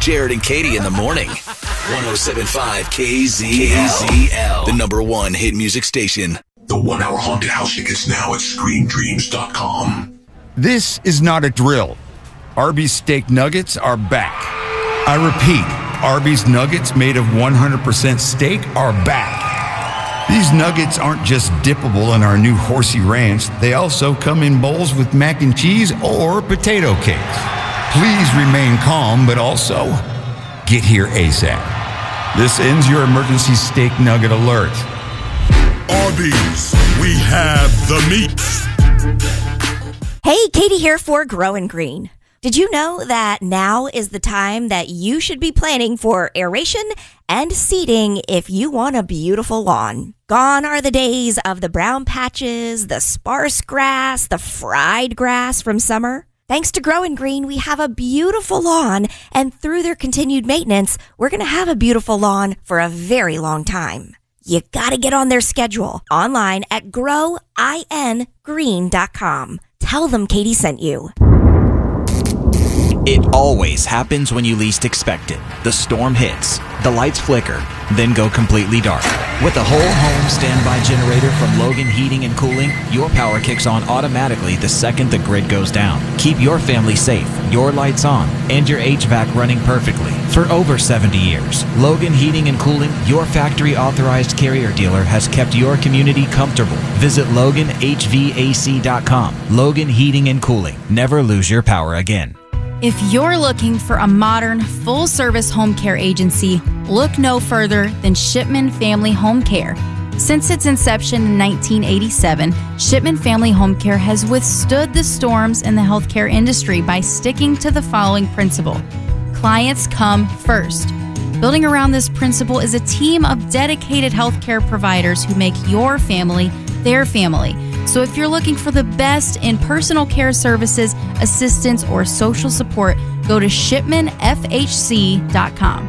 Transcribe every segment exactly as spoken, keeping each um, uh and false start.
Jared and Katie in the morning. one oh seven point five K Z L, the number one hit music station. The one-hour haunted house tickets now at scream dreams dot com. This is not a drill. Arby's steak nuggets are back. I repeat, Arby's nuggets made of one hundred percent steak are back. These nuggets aren't just dippable in our new Horsey Ranch. They also come in bowls with mac and cheese or potato cakes. Please remain calm, but also get here ASAP. This ends your emergency steak nugget alert. Arby's, we have the meats. Hey, Katie here for Growing Green. Did you know that now is the time that you should be planning for aeration and seeding if you want a beautiful lawn? Gone are the days of the brown patches, the sparse grass, the fried grass from summer. Thanks to Growing Green, we have a beautiful lawn, and through their continued maintenance, we're going to have a beautiful lawn for a very long time. You got to get on their schedule online at grow in green dot com. Tell them Katie sent you. It always happens when you least expect it. The storm hits, the lights flicker, then go completely dark. With a whole home standby generator from Logan Heating and Cooling, your power kicks on automatically the second the grid goes down. Keep your family safe, your lights on, and your H V A C running perfectly. For over seventy years, Logan Heating and Cooling, your factory authorized carrier dealer, has kept your community comfortable. Visit Logan H V A C dot com. Logan Heating and Cooling. Never lose your power again. If you're looking for a modern, full-service home care agency, look no further than Shipman Family Home Care. Since its inception in nineteen eighty-seven, Shipman Family Home Care has withstood the storms in the healthcare industry by sticking to the following principle: clients come first. Building around this principle is a team of dedicated healthcare providers who make your family their family. So if you're looking for the best in personal care services, assistance, or social support, go to shipman f h c dot com.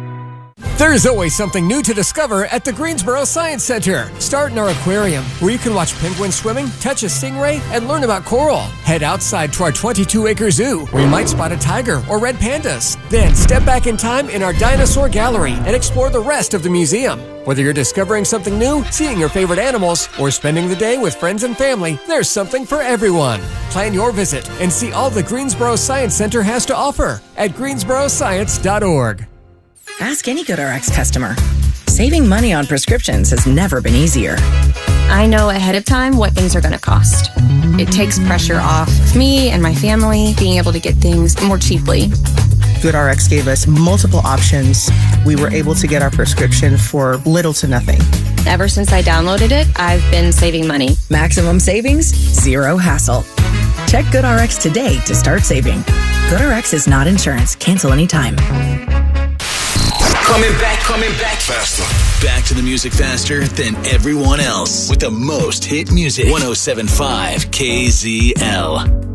There's always something new to discover at the Greensboro Science Center. Start in our aquarium, where you can watch penguins swimming, touch a stingray, and learn about coral. Head outside to our twenty-two acre zoo, where you might spot a tiger or red pandas. Then step back in time in our dinosaur gallery and explore the rest of the museum. Whether you're discovering something new, seeing your favorite animals, or spending the day with friends and family, there's something for everyone. Plan your visit and see all the Greensboro Science Center has to offer at greensboro science dot org. Ask any GoodRx customer. Saving money on prescriptions has never been easier. I know ahead of time what things are going to cost. It takes pressure off me and my family being able to get things more cheaply. GoodRx gave us multiple options. We were able to get our prescription for little to nothing. Ever since I downloaded it, I've been saving money. Maximum savings, zero hassle. Check GoodRx today to start saving. GoodRx is not insurance. Cancel anytime. Coming back, coming back faster. Back to the music faster than everyone else with the most hit music. one oh seven point five K Z L.